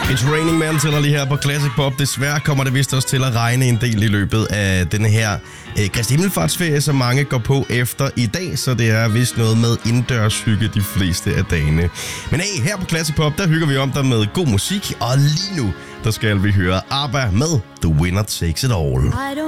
It's Raining Man tæller lige her på Classic Pop. Desværre kommer det vist også til at regne en del i løbet af denne her Kristi Himmelfartsferie, som mange går på efter i dag, så det er vist noget med indendørshygge de fleste af dagene. Men her på Classic Pop, der hygger vi om dig med god musik, og lige nu, der skal vi høre ABBA med The Winner Takes It All.